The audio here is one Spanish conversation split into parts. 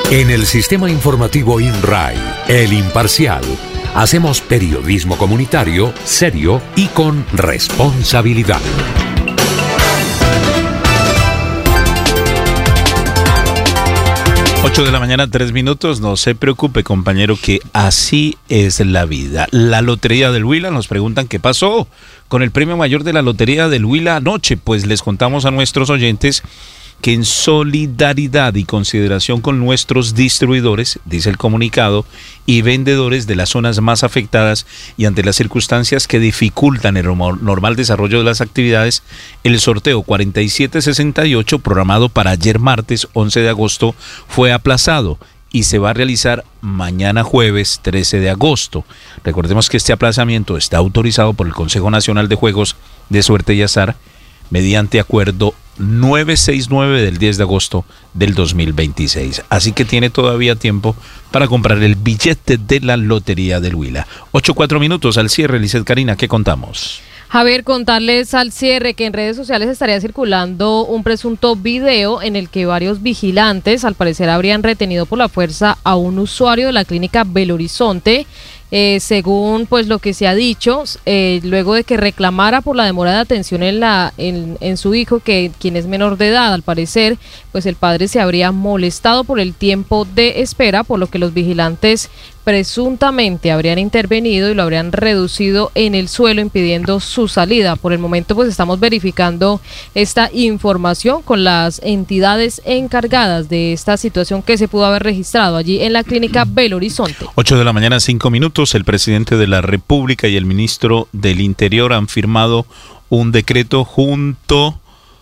En el sistema informativo INRAI, El Imparcial, hacemos periodismo comunitario, serio y con responsabilidad. 8 de la mañana, 3 minutos. No se preocupe, compañero, que así es la vida. La Lotería del Huila, nos preguntan qué pasó con el premio mayor de la Lotería del Huila anoche. Pues les contamos a nuestros oyentes que en solidaridad y consideración con nuestros distribuidores, dice el comunicado, y vendedores de las zonas más afectadas y ante las circunstancias que dificultan el normal desarrollo de las actividades, el sorteo 4768 programado para ayer martes 11 de agosto fue aplazado y se va a realizar mañana jueves 13 de agosto. Recordemos que este aplazamiento está autorizado por el Consejo Nacional de Juegos de Suerte y Azar mediante acuerdo 969 del 10 de agosto del 2026. Así que tiene todavía tiempo para comprar el billete de la Lotería del Huila. 8:04 minutos al cierre. Lizeth Karina, ¿qué contamos? Javier, contarles al cierre que en redes sociales estaría circulando un presunto video en el que varios vigilantes, al parecer, habrían retenido por la fuerza a un usuario de la clínica Belo Horizonte. Según pues lo que se ha dicho, luego de que reclamara por la demora de atención en su hijo, quien es menor de edad, al parecer, pues el padre se habría molestado por el tiempo de espera, por lo que los vigilantes presuntamente habrían intervenido y lo habrían reducido en el suelo, impidiendo su salida. Por el momento pues estamos verificando esta información con las entidades encargadas de esta situación que se pudo haber registrado allí en la clínica Belo Horizonte. 8 de la mañana, 5 minutos. El presidente de la República y el ministro del Interior han firmado un decreto junto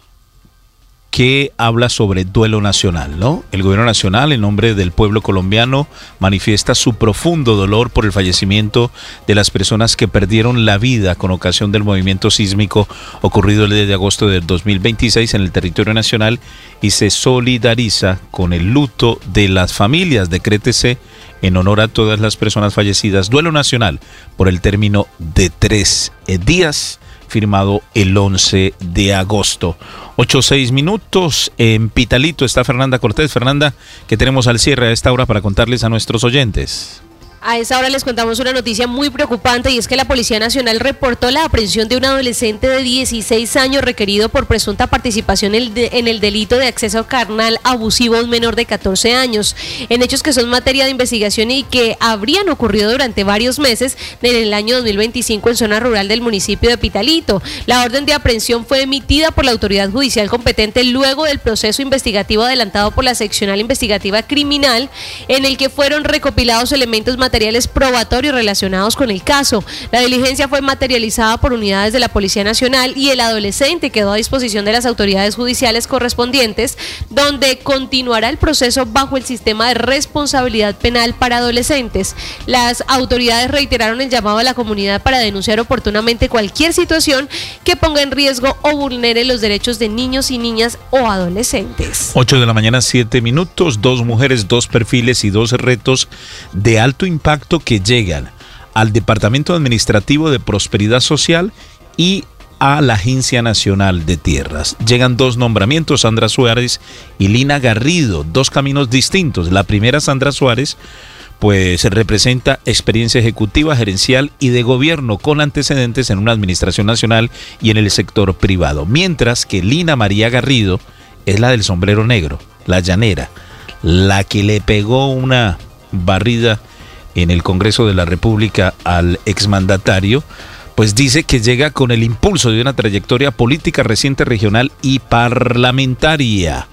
que habla sobre duelo nacional, ¿no? El gobierno nacional, en nombre del pueblo colombiano, manifiesta su profundo dolor por el fallecimiento de las personas que perdieron la vida con ocasión del movimiento sísmico ocurrido el 10 de agosto del 2026 en el territorio nacional y se solidariza con el luto de las familias. Decrétese en honor a todas las personas fallecidas. Duelo nacional por el término de 3 días, firmado el 11 de agosto. 8:06 minutos. En Pitalito está Fernanda Cortés. Fernanda, ¿qué tenemos al cierre a esta hora para contarles a nuestros oyentes? A esa hora les contamos una noticia muy preocupante y es que la Policía Nacional reportó la aprehensión de un adolescente de 16 años requerido por presunta participación en el delito de acceso carnal abusivo a un menor de 14 años, en hechos que son materia de investigación y que habrían ocurrido durante varios meses en el año 2025 en zona rural del municipio de Pitalito. La orden de aprehensión fue emitida por la autoridad judicial competente luego del proceso investigativo adelantado por la Seccional Investigativa Criminal, en el que fueron recopilados elementos materiales probatorios relacionados con el caso. La diligencia fue materializada por unidades de la Policía Nacional y el adolescente quedó a disposición de las autoridades judiciales correspondientes, donde continuará el proceso bajo el sistema de responsabilidad penal para adolescentes. Las autoridades reiteraron el llamado a la comunidad para denunciar oportunamente cualquier situación que ponga en riesgo o vulnere los derechos de niños y niñas o adolescentes. 8 de la mañana, 7 minutos. 2 mujeres, 2 perfiles y 2 retos de alto impacto que llegan al Departamento Administrativo de Prosperidad Social y a la Agencia Nacional de Tierras. Llegan 2 nombramientos, Sandra Suárez y Lina Garrido, 2 caminos distintos. La primera, Sandra Suárez, pues representa experiencia ejecutiva, gerencial y de gobierno con antecedentes en una administración nacional y en el sector privado. Mientras que Lina María Garrido es la del sombrero negro, la llanera, la que le pegó una barrida en el Congreso de la República al exmandatario, pues dice que llega con el impulso de una trayectoria política reciente, regional y parlamentaria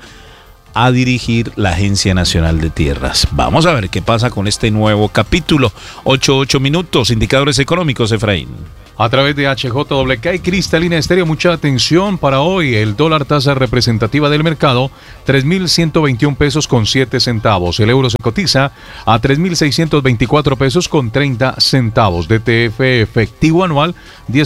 a dirigir la Agencia Nacional de Tierras. Vamos a ver qué pasa con este nuevo capítulo. 8 minutos, indicadores económicos, Efraín. A través de HJWK y Cristalina Estéreo, mucha atención para hoy. El dólar tasa representativa del mercado, 3.121 pesos con 7 centavos. El euro se cotiza a 3.624 pesos con 30 centavos. DTF efectivo anual,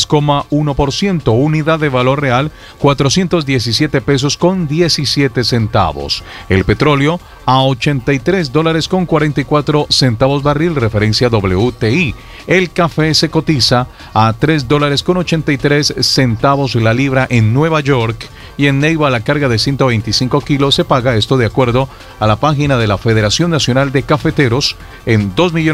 10,1%. Unidad de valor real, 417 pesos con 17 centavos. El petróleo a $83 con 44 centavos barril, referencia WTI. El café se cotiza a a $3.83 la libra en Nueva York, y en Neiva la carga de 125 kilos se paga, esto de acuerdo a la página de la Federación Nacional de Cafeteros, en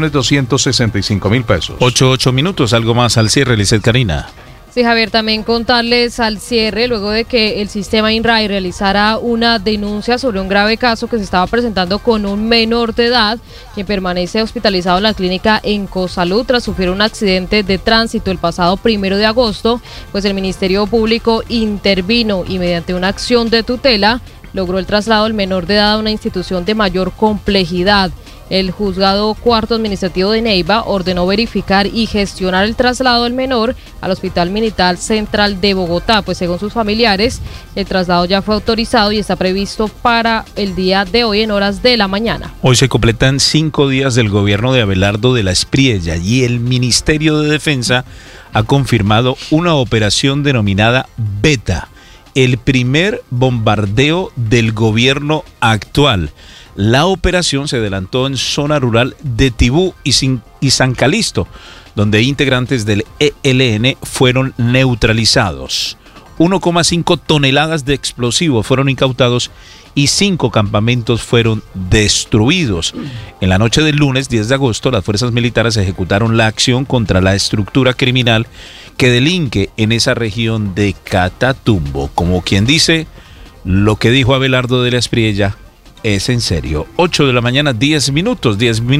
$2.265.000 pesos. 8 minutos, algo más al cierre, Lizeth Karina. Sí, Javier, también contarles al cierre, luego de que el sistema INRAE realizara una denuncia sobre un grave caso que se estaba presentando con un menor de edad, quien permanece hospitalizado en la clínica Encosalud tras sufrir un accidente de tránsito el pasado 1 de agosto, pues el Ministerio Público intervino y mediante una acción de tutela logró el traslado del menor de edad a una institución de mayor complejidad. El juzgado cuarto administrativo de Neiva ordenó verificar y gestionar el traslado del menor al Hospital Militar Central de Bogotá, pues según sus familiares, el traslado ya fue autorizado y está previsto para el día de hoy en horas de la mañana. Hoy se completan 5 días del gobierno de Abelardo de la Espriella y el Ministerio de Defensa ha confirmado una operación denominada Beta, el primer bombardeo del gobierno actual. La operación se adelantó en zona rural de Tibú y San Calixto, donde integrantes del ELN fueron neutralizados. 1,5 toneladas de explosivos fueron incautados y 5 campamentos fueron destruidos. En la noche del lunes 10 de agosto, las fuerzas militares ejecutaron la acción contra la estructura criminal que delinque en esa región de Catatumbo. Como quien dice, lo que dijo Abelardo de la Espriella es en serio. 8 de la mañana, 10 minutos,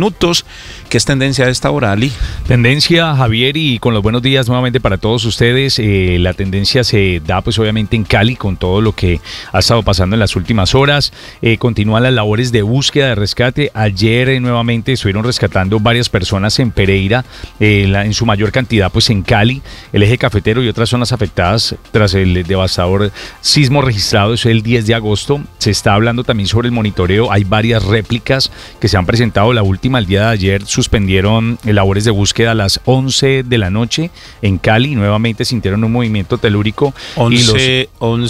que es tendencia a esta hora, Ali. Tendencia, Javier, y con los buenos días nuevamente para todos ustedes. La tendencia se da pues obviamente en Cali con todo lo que ha estado pasando en las últimas horas. Continúan las labores de búsqueda, de rescate. Ayer nuevamente estuvieron rescatando varias personas en Pereira, en su mayor cantidad pues en Cali, el eje cafetero y otras zonas afectadas tras el devastador sismo registrado, eso el 10 de agosto. Se está hablando también sobre el monitoreo. Hay varias réplicas que se han presentado. La última, el día de ayer, suspendieron labores de búsqueda a las 11 de la noche en Cali. Nuevamente sintieron un movimiento telúrico. 9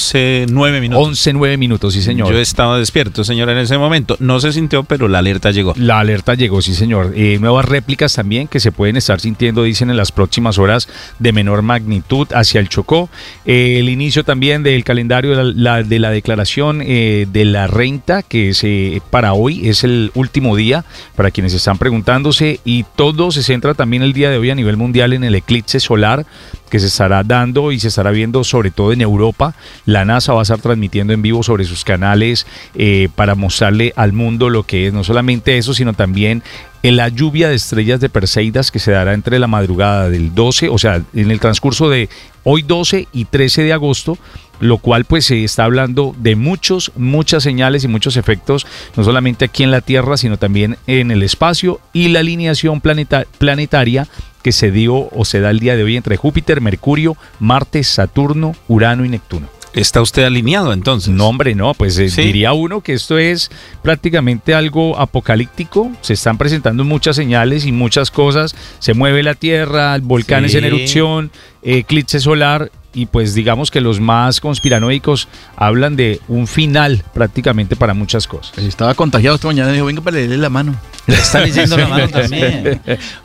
minutos. 11:09 minutos, sí, señor. Yo estaba despierto, señor, en ese momento. No se sintió, pero la alerta llegó. La alerta llegó, sí, señor. Nuevas réplicas también que se pueden estar sintiendo, dicen, en las próximas horas de menor magnitud hacia el Chocó. El inicio también del calendario de la declaración de la renta, que es para hoy, es el último día para quienes están preguntándose, y todo se centra también el día de hoy a nivel mundial en el eclipse solar que se estará dando y se estará viendo sobre todo en Europa. La NASA va a estar transmitiendo en vivo sobre sus canales para mostrarle al mundo lo que es, no solamente eso, sino también en la lluvia de estrellas de Perseidas que se dará entre la madrugada del 12, o sea, en el transcurso de hoy 12 y 13 de agosto, lo cual pues se está hablando de muchas señales y muchos efectos, no solamente aquí en la Tierra, sino también en el espacio, y la alineación planetaria que se dio o se da el día de hoy entre Júpiter, Mercurio, Marte, Saturno, Urano y Neptuno. ¿Está usted alineado entonces? No, hombre, no, pues ¿sí? Diría uno que esto es prácticamente algo apocalíptico. Se están presentando muchas señales y muchas cosas. Se mueve la Tierra, volcanes sí, en erupción, eclipse solar, y pues digamos que los más conspiranoicos hablan de un final prácticamente para muchas cosas. Estaba contagiado esta mañana y dijo, venga para leerle la mano. Le está leyendo la mano también.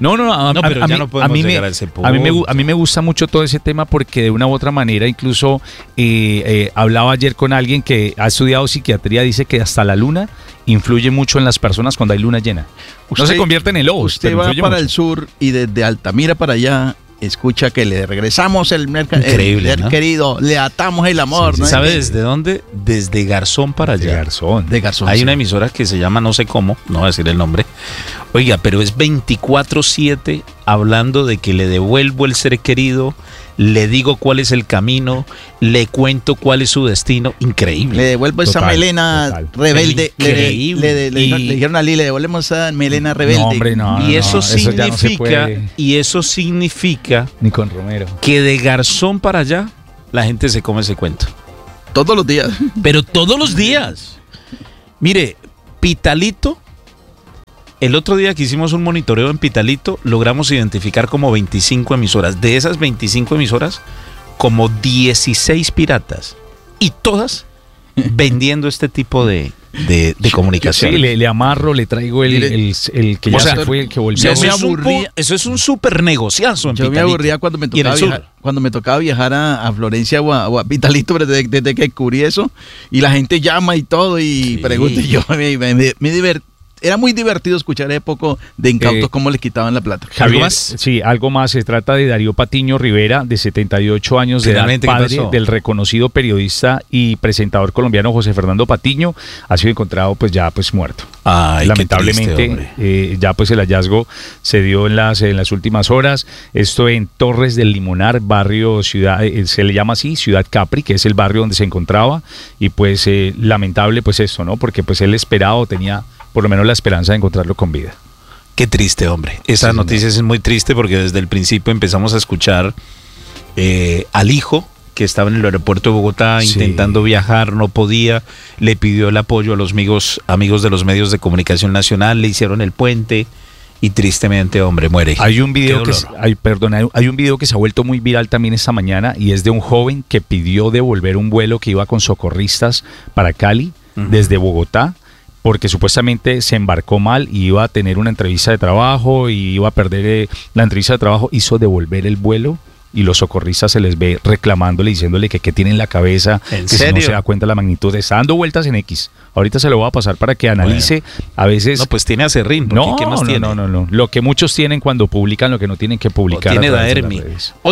Pero ya no podemos llegar a ese punto. A mí me gusta mucho todo ese tema porque de una u otra manera, incluso hablaba ayer con alguien que ha estudiado psiquiatría, dice que hasta la luna influye mucho en las personas cuando hay luna llena. No se convierten en lobos. Usted va para el sur y desde Altamira para allá escucha que le regresamos el increíble, ¿no? Querido, le atamos el amor. Sí, ¿no? ¿Sabe desde dónde? Desde Garzón para allá. De Garzón. Hay sí. una emisora que se llama no sé cómo, no voy a decir el nombre. Oiga, pero es 24/7 hablando de que le devuelvo el ser querido, le digo cuál es el camino, le cuento cuál es su destino. Increíble. Le devuelvo esa melena rebelde. Le dijeron a Lili, le devolvemos esa melena rebelde. No, hombre, no. Y eso significa, no ni con Romero, que de Garzón para allá la gente se come ese cuento. Todos los días. Pero todos los días. Mire, Pitalito. El otro día que hicimos un monitoreo en Pitalito, logramos identificar como 25 emisoras. De esas 25 emisoras, como 16 piratas. Y todas vendiendo este tipo de de comunicación. Sí, le amarro, le traigo el que ya se fue, el que volvió. Eso es un súper negociazo. Yo me aburría cuando me tocaba viajar a Florencia o a Vitalito desde que descubrí eso, y la gente llama y todo y pregunta, y yo me divertí. Era muy divertido escuchar ese poco de incautos cómo les quitaban la plata. ¿Algo más? Sí, algo más. Se trata de Darío Patiño Rivera, de 78 años de edad, padre del reconocido periodista y presentador colombiano José Fernando Patiño. Ha sido encontrado muerto. Ay, lamentablemente, ya pues el hallazgo se dio en las últimas horas. Esto en Torres del Limonar, barrio Ciudad, se le llama así, Ciudad Capri, que es el barrio donde se encontraba. Y pues lamentable pues esto, ¿no? Porque pues él esperaba, tenía por lo menos la esperanza de encontrarlo con vida. Qué triste, hombre. Esa noticia es muy triste porque desde el principio empezamos a escuchar al hijo que estaba en el aeropuerto de Bogotá intentando viajar, no podía, le pidió el apoyo a los amigos de los medios de comunicación nacional, le hicieron el puente y tristemente, hombre, muere. Hay un video hay un video que se ha vuelto muy viral también esta mañana y es de un joven que pidió devolver un vuelo que iba con socorristas para Cali desde Bogotá, porque supuestamente se embarcó mal y iba a tener una entrevista de trabajo y iba a perder la entrevista de trabajo, hizo devolver el vuelo y los socorristas se les ve reclamándole, diciéndole que tiene en la cabeza, ¿En que serio? si no se da cuenta la magnitud, está dando vueltas en X. Ahorita se lo voy a pasar para que analice. A veces... No, pues tiene acerrín. ¿Qué más tiene? No. Lo que muchos tienen cuando publican lo que no tienen que publicar. O tiene Daermi.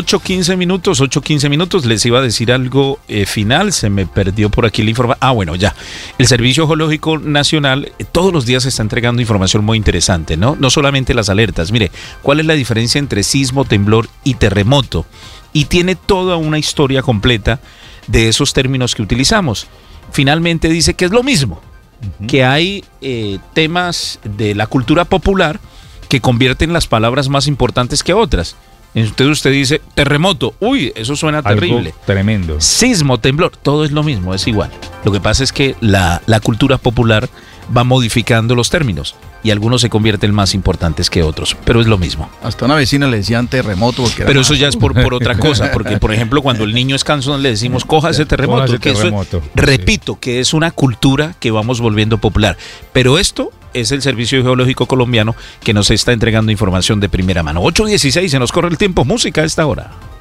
8:15 minutos. Les iba a decir algo final. Se me perdió por aquí la información. Bueno, ya. El Servicio Geológico Nacional todos los días está entregando información muy interesante, ¿no? No solamente las alertas. Mire, ¿cuál es la diferencia entre sismo, temblor y terremoto? Y tiene toda una historia completa de esos términos que utilizamos. Finalmente dice que es lo mismo, que hay temas de la cultura popular que convierten las palabras más importantes que otras. Entonces usted dice terremoto, uy, eso suena terrible. Algo tremendo. Sismo, temblor, todo es lo mismo, es igual. Lo que pasa es que la cultura popular va modificando los términos y algunos se convierten más importantes que otros, pero es lo mismo. Hasta una vecina le decían terremoto. Pero eso ya es por otra cosa, porque por ejemplo cuando el niño es cansón le decimos coja ese terremoto, repito, que es una cultura que vamos volviendo popular, pero esto es el Servicio Geológico Colombiano que nos está entregando información de primera mano. 8:16, se nos corre el tiempo, música a esta hora.